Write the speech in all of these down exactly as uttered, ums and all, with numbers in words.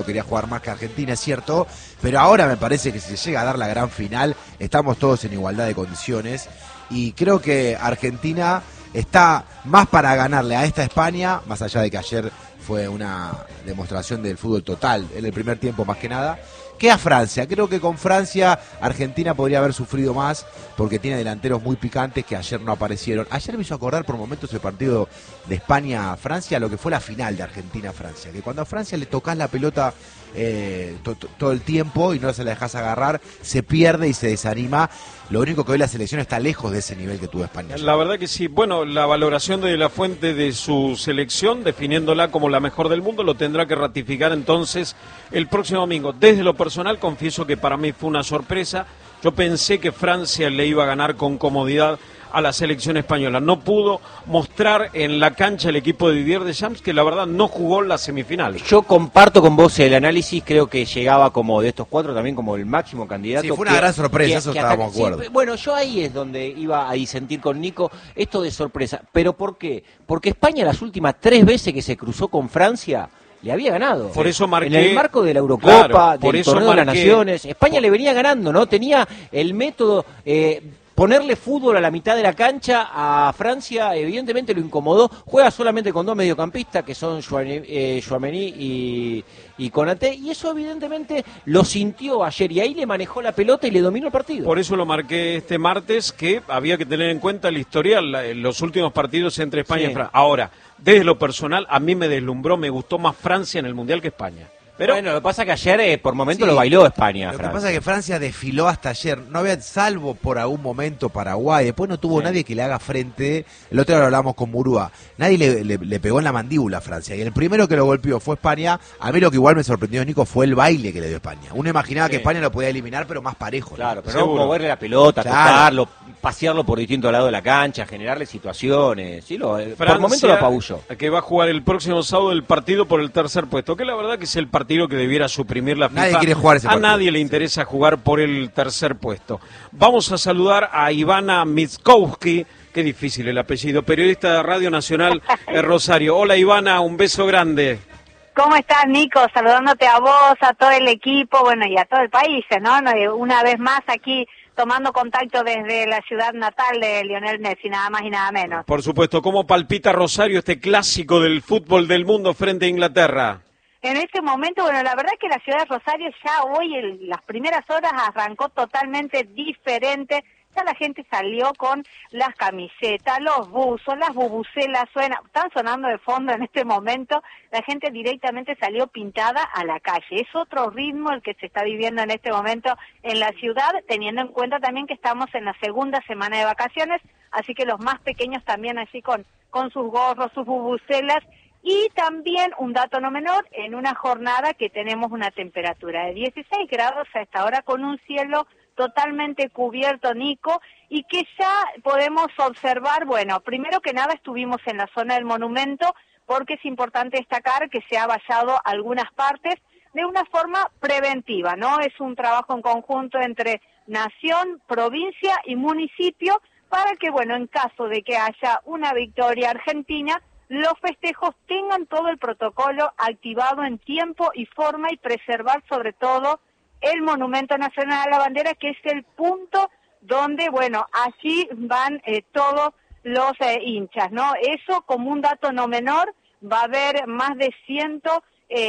quería jugar más que Argentina, es cierto, pero ahora me parece que si se llega a dar la gran final, estamos todos en igualdad de condiciones y creo que Argentina está más para ganarle a esta España, más allá de que ayer fue una demostración del fútbol total, en el primer tiempo más que nada, que a Francia. Creo que con Francia Argentina podría haber sufrido más porque tiene delanteros muy picantes que ayer no aparecieron. Ayer me hizo acordar por momentos el partido de España a Francia, lo que fue la final de Argentina a Francia, que cuando a Francia le tocas la pelota eh, to, to, todo el tiempo y no se la dejas agarrar, se pierde y se desanima. Lo único que hoy la selección está lejos de ese nivel que tuvo España ayer. La verdad que sí. Bueno, la valoración de La Fuente de su selección, definiéndola como la mejor del mundo, lo tendrá que ratificar entonces el próximo domingo. Desde lo personal, confieso que para mí fue una sorpresa. Yo pensé que Francia le iba a ganar con comodidad a la selección española. No pudo mostrar en la cancha el equipo de Didier Deschamps, que la verdad no jugó la semifinal. Yo comparto con vos el análisis, creo que llegaba como de estos cuatro también como el máximo candidato. Sí, fue una que, gran sorpresa, que, eso que estábamos hasta, de acuerdo. Sí, bueno, yo ahí es donde iba a disentir con Nico, esto de sorpresa. ¿Pero por qué? Porque España las últimas tres veces que se cruzó con Francia le había ganado. Por eso marqué, en el marco de la Eurocopa, claro, por del eso Torneo marqué, de las Naciones, España por... le venía ganando, ¿no? Tenía el método... Eh, Ponerle fútbol a la mitad de la cancha a Francia, evidentemente lo incomodó. Juega solamente con dos mediocampistas, que son Tchouaméni y, y Konaté, y eso evidentemente lo sintió ayer, y ahí le manejó la pelota y le dominó el partido. Por eso lo marqué este martes, que había que tener en cuenta el historial, en los últimos partidos entre España sí. y Francia. Ahora, desde lo personal, a mí me deslumbró, me gustó más Francia en el Mundial que España. Pero bueno, lo que pasa es que ayer eh, por momento sí, lo bailó España. Lo Francia. que pasa es que Francia desfiló hasta ayer, no había, salvo por algún momento Paraguay, después no tuvo sí. nadie que le haga frente. El otro día lo hablamos con Murúa, nadie le, le, le pegó en la mandíbula a Francia, y el primero que lo golpeó fue España. A mí lo que igual me sorprendió, Nico, fue el baile que le dio España. Uno imaginaba sí. que España lo podía eliminar, pero más parejo. Claro, ¿no? pero no moverle la pelota, claro. tocarlo, pasearlo por distintos lados de la cancha, generarle situaciones. Sí, lo, Francia, por momento lo apabulló. Que va a jugar el próximo sábado el partido por el tercer puesto, que la verdad que es el partido que debiera suprimir la FIFA. Nadie quiere jugar ese a partido. nadie le interesa sí. jugar por el tercer puesto. Vamos a saludar a Ivana Miskowski, qué difícil el apellido, periodista de Radio Nacional eh, Rosario. Hola Ivana, un beso grande. ¿Cómo estás, Nico? Saludándote a vos, a todo el equipo, bueno, y a todo el país, ¿no? Una vez más aquí tomando contacto desde la ciudad natal de Lionel Messi, nada más y nada menos. Por supuesto, ¿cómo palpita Rosario este clásico del fútbol del mundo frente a Inglaterra? En este momento, bueno, la verdad es que la ciudad de Rosario ya hoy, en las primeras horas, arrancó totalmente diferente. Ya la gente salió con las camisetas, los buzos, las bubucelas, suena, están sonando de fondo en este momento. La gente directamente salió pintada a la calle. Es otro ritmo el que se está viviendo en este momento en la ciudad, teniendo en cuenta también que estamos en la segunda semana de vacaciones, así que los más pequeños también así con, con sus gorros, sus bubucelas. Y también, un dato no menor, en una jornada que tenemos una temperatura de dieciséis grados a esta hora, con un cielo totalmente cubierto, Nico, y que ya podemos observar, bueno, primero que nada estuvimos en la zona del monumento, porque es importante destacar que se ha vallado algunas partes de una forma preventiva, ¿no? Es un trabajo en conjunto entre nación, provincia y municipio, para que, bueno, en caso de que haya una victoria argentina, los festejos tengan todo el protocolo activado en tiempo y forma y preservar sobre todo el Monumento Nacional a la Bandera, que es el punto donde, bueno, allí van eh, todos los eh, hinchas, ¿no? Eso como un dato no menor, va a haber más de ciento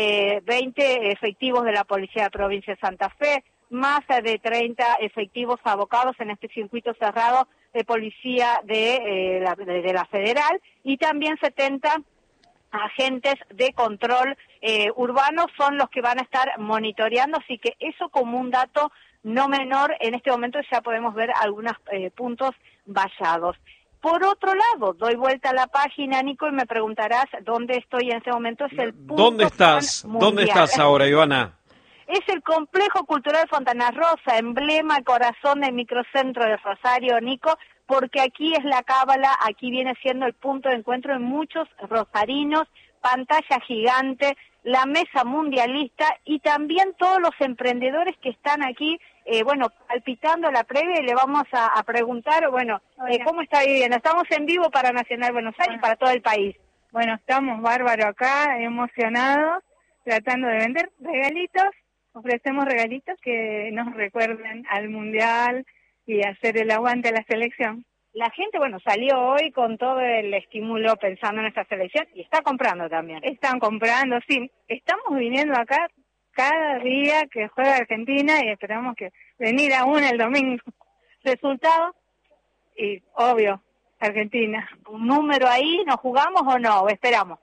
veinte efectivos de la Policía de la Provincia de Santa Fe, más de treinta efectivos abocados en este circuito cerrado de policía de, eh, la, de, de la Federal, y también setenta agentes de control eh, urbano son los que van a estar monitoreando, así que eso como un dato no menor, en este momento ya podemos ver algunos eh, puntos vallados. Por otro lado, doy vuelta a la página, Nico, y me preguntarás dónde estoy en este momento. Es el punto ¿Dónde estás? ¿Dónde estás ahora, Ivana? Es el Complejo Cultural Fontana Rosa, emblema, corazón del microcentro de Rosario, Nico, porque aquí es la cábala, aquí viene siendo el punto de encuentro de muchos rosarinos, pantalla gigante, la mesa mundialista y también todos los emprendedores que están aquí, eh, bueno, palpitando la previa, y le vamos a, a preguntar, bueno, eh, ¿cómo está viviendo? Estamos en vivo para Nacional Buenos Aires, bueno, para todo el país. Bueno, estamos bárbaros acá, emocionados, tratando de vender regalitos, ofrecemos regalitos que nos recuerden al Mundial y hacer el aguante a la selección. La gente, bueno, salió hoy con todo el estímulo pensando en esta selección y está comprando también. Están comprando, sí. Estamos viniendo acá cada día que juega Argentina y esperamos que venir aún el domingo. ¿Resultado? Y obvio, Argentina. ¿Un número ahí? ¿Nos jugamos o no? ¿O esperamos?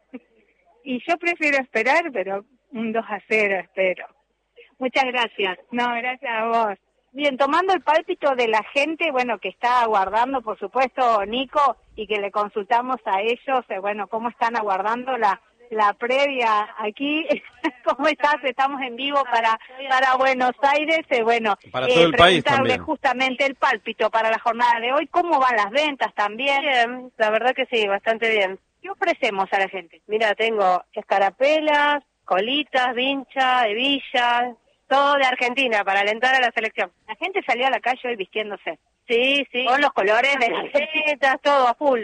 Y yo prefiero esperar, pero un dos a cero espero. Muchas gracias. No, gracias a vos. Bien, tomando el pálpito de la gente, bueno, que está aguardando, por supuesto, Nico, y que le consultamos a ellos, eh, bueno, cómo están aguardando la la previa aquí. ¿Cómo estás? Estamos en vivo para para Buenos Aires, eh, bueno, para todo eh, el país también. Justamente el pálpito para la jornada de hoy. ¿Cómo van las ventas también? Bien, la verdad que sí, bastante bien. ¿Qué ofrecemos a la gente? Mira, tengo escarapelas, colitas, vincha, hebillas, todo de Argentina para alentar a la selección. La gente salió a la calle hoy vistiéndose. Sí, sí. Con los colores de la camisetas, todo a full.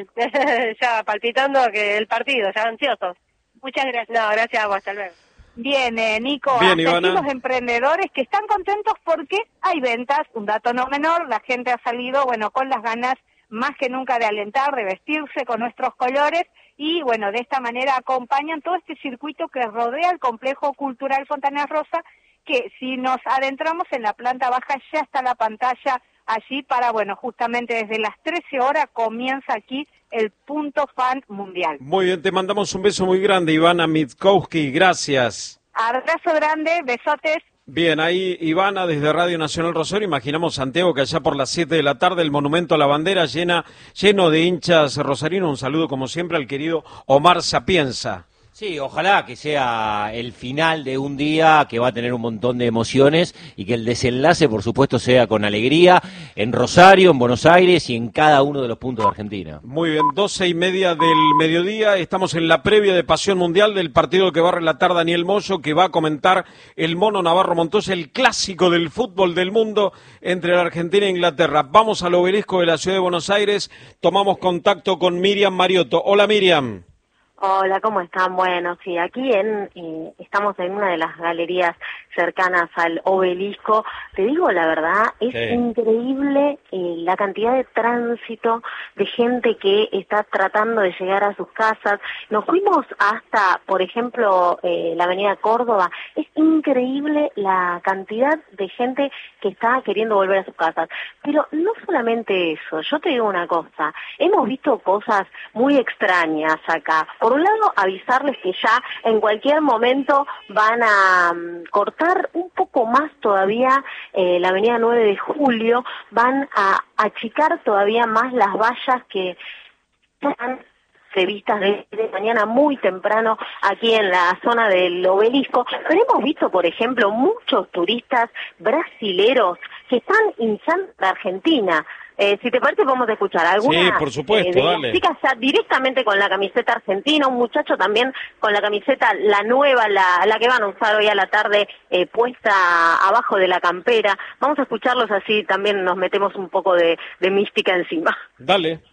Ya palpitando que el partido, ya ansiosos. Muchas gracias. No, gracias a vos, hasta luego. Bien, eh, Nico, Bien, hasta aquí Ivana. los emprendedores que están contentos porque hay ventas, un dato no menor, la gente ha salido, bueno, con las ganas más que nunca de alentar, de vestirse con nuestros colores y, bueno, de esta manera acompañan todo este circuito que rodea el complejo cultural Fontana Rosa, que si nos adentramos en la planta baja ya está la pantalla allí para, bueno, justamente desde las trece horas comienza aquí el punto fan mundial. Muy bien, te mandamos un beso muy grande, Ivana Mitkowski, gracias. Abrazo grande, besotes. Bien, ahí Ivana desde Radio Nacional Rosario, imaginamos Santiago que allá por las siete de la tarde el Monumento a la Bandera llena, lleno de hinchas rosarinos. Un saludo como siempre al querido Omar Sapienza. Sí, ojalá que sea el final de un día que va a tener un montón de emociones y que el desenlace, por supuesto, sea con alegría en Rosario, en Buenos Aires y en cada uno de los puntos de Argentina. Muy bien, doce y media del mediodía, estamos en la previa de Pasión Mundial del partido que va a relatar Daniel Moyo, que va a comentar el Mono Navarro Montoya, el clásico del fútbol del mundo entre la Argentina e Inglaterra. Vamos al obelisco de la ciudad de Buenos Aires, tomamos contacto con Miriam Mariotto. Hola, Miriam. Hola, ¿cómo están? Bueno, sí, aquí en eh, estamos en una de las galerías cercanas al obelisco. Te digo la verdad, es sí. increíble eh, la cantidad de tránsito de gente que está tratando de llegar a sus casas. Nos fuimos hasta, por ejemplo, eh, la avenida Córdoba. Es increíble la cantidad de gente que está queriendo volver a sus casas. Pero no solamente eso, yo te digo una cosa, hemos visto cosas muy extrañas acá. Por un lado, avisarles que ya en cualquier momento van a um, cortar un poco más todavía eh, la avenida nueve de julio, van a achicar todavía más las vallas que están previstas de, de mañana muy temprano aquí en la zona del obelisco. Pero hemos visto, por ejemplo, muchos turistas brasileros que están hinchando a Argentina. Eh, si te parece, podemos escuchar alguna sí, por supuesto, eh, de dale. las chicas ya directamente con la camiseta argentina, un muchacho también con la camiseta, la nueva, la, la que van a usar hoy a la tarde, eh, puesta abajo de la campera. Vamos a escucharlos, así también nos metemos un poco de, de mística encima. Dale. Eh,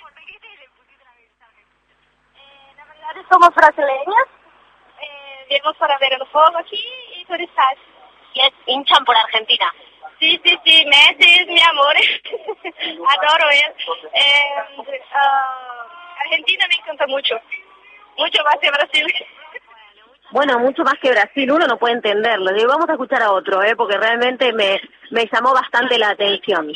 na verdade, somos brasileñas, eh, viemos para ver el juego aquí y turistas. Y es hinchan por Argentina. Sí, sí, sí, Messi es mi amor, adoro él. Eh, uh, Argentina me encanta mucho, mucho más que Brasil. Bueno, mucho más que Brasil, uno no puede entenderlo. Digo, vamos a escuchar a otro, eh, porque realmente me, me llamó bastante la atención.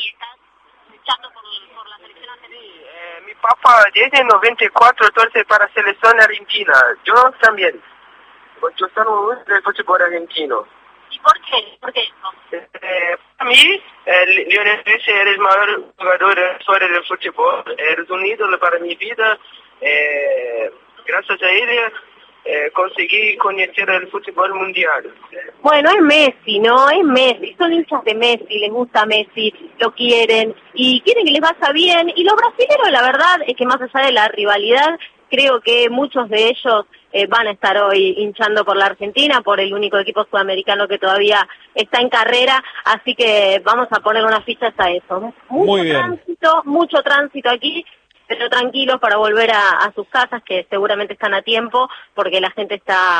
Eh, mi papá desde noventa y cuatro torce para la selección argentina, yo también. Yo soy muy del fútbol argentino. ¿Y por qué? ¿Por qué eso? Eh, para mí, eh, Lionel Messi es el mayor jugador de la historia del fútbol, es un ídolo para mi vida. Eh, gracias a él eh, conseguí conocer el fútbol mundial. Bueno, es Messi, ¿no? Es Messi, son hinchas de Messi, les gusta Messi, lo quieren y quieren que les vaya bien. Y los brasileños, la verdad, es que más allá de la rivalidad, creo que muchos de ellos eh, van a estar hoy hinchando por la Argentina, por el único equipo sudamericano que todavía está en carrera, así que vamos a poner unas fichas a eso. Mucho Muy bien. tránsito, mucho tránsito aquí, pero tranquilos para volver a, a sus casas, que seguramente están a tiempo, porque la gente está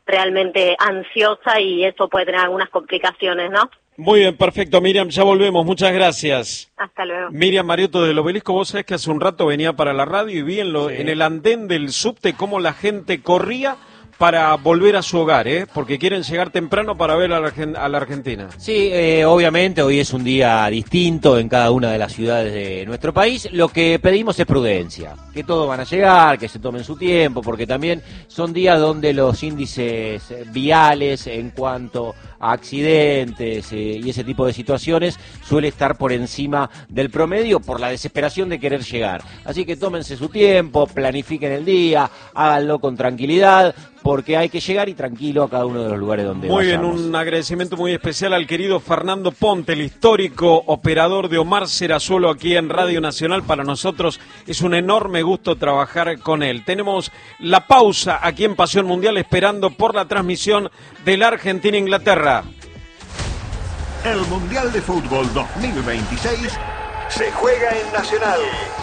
realmente ansiosa y eso puede tener algunas complicaciones, ¿no? Muy bien, perfecto, Miriam, ya volvemos, muchas gracias. Hasta luego. Miriam Mariotto del Obelisco, vos sabés que hace un rato venía para la radio y vi en, lo, sí. en el andén del subte cómo la gente corría para volver a su hogar, ¿eh? Porque quieren llegar temprano para ver a la, a la Argentina. Sí, eh, obviamente hoy es un día distinto en cada una de las ciudades de nuestro país. Lo que pedimos es prudencia, que todos van a llegar, que se tomen su tiempo, porque también son días donde los índices viales en cuanto a accidentes eh, y ese tipo de situaciones suele estar por encima del promedio por la desesperación de querer llegar. Así que tómense su tiempo, planifiquen el día, háganlo con tranquilidad, porque hay que llegar y tranquilo a cada uno de los lugares donde Muy vayamos. bien, un agradecimiento muy especial al querido Fernando Ponte, el histórico operador de Omar Serazuelo aquí en Radio Nacional. Para nosotros es un enorme gusto trabajar con él. Tenemos la pausa aquí en Pasión Mundial esperando por la transmisión de la Argentina-Inglaterra. El Mundial de Fútbol dos mil veintiséis se juega en Nacional,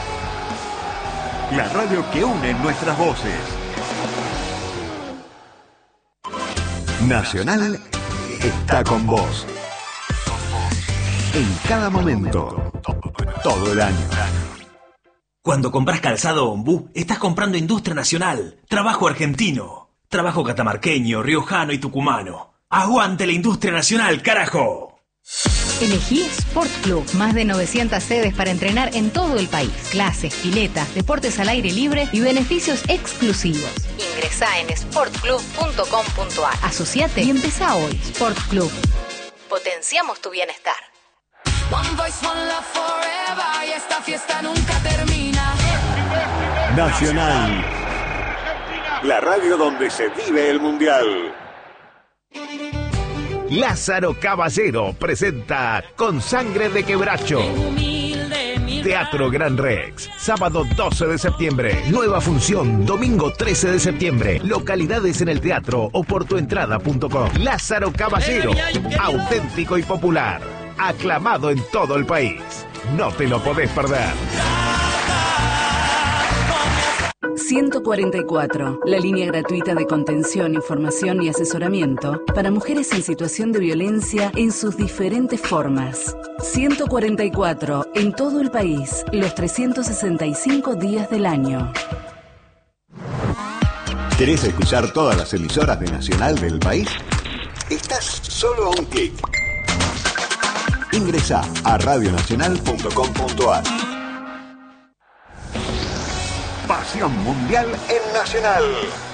la radio que une nuestras voces. Nacional está con vos. En cada momento, todo el año. Cuando compras calzado Ombú, estás comprando industria nacional, trabajo argentino, trabajo catamarqueño, riojano y tucumano. ¡Aguante la industria nacional, carajo! Elegí Sport Club, más de novecientas sedes para entrenar en todo el país. Clases, piletas, deportes al aire libre y beneficios exclusivos. Ingresá en sport club punto com punto a r. Asociate y empezá hoy. Sport Club. Potenciamos tu bienestar. One voice, one love forever, y esta fiesta nunca termina. Nacional, la radio donde se vive el Mundial. Lázaro Caballero presenta Con Sangre de Quebracho. Teatro Gran Rex, sábado doce de septiembre. Nueva función, domingo trece de septiembre. Localidades en el teatro o por tu entrada punto com. Lázaro Caballero, auténtico y popular. Aclamado en todo el país. No te lo podés perder. ciento cuarenta y cuatro, la línea gratuita de contención, información y asesoramiento para mujeres en situación de violencia en sus diferentes formas. ciento cuarenta y cuatro, en todo el país, los trescientos sesenta y cinco días del año. ¿Querés escuchar todas las emisoras de Nacional del país? Estás solo a un clic. Ingresá a radio nacional punto com punto a r. Pasión Mundial en Nacional.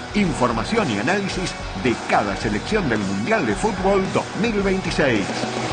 Información y análisis de cada selección del Mundial de Fútbol dos mil veintiséis.